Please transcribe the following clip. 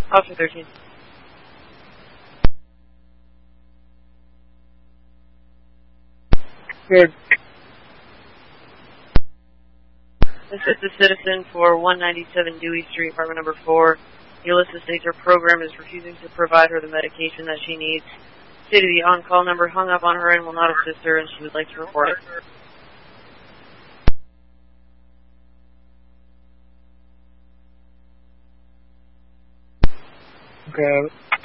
Officer 13. Good. This is the citizen for 197 Dewey Street, apartment number 4. Ulysses states her program is refusing to provide her the medication that she needs. Stated the on-call number hung up on her and will not assist her, and she would like to report it. Okay.